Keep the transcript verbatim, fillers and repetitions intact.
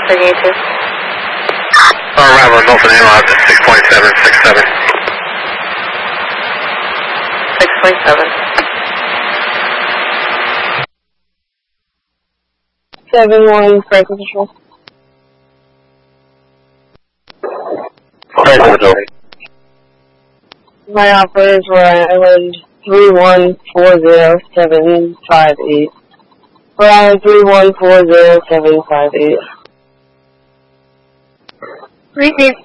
taking you to? Arrival in Milford Analog, six point seven six seven. six point seven. seven one, Franklin Control. Franklin Control. My operators were on island three one four zero seven five eight. We're on three one four zero seven five eight. Repeat.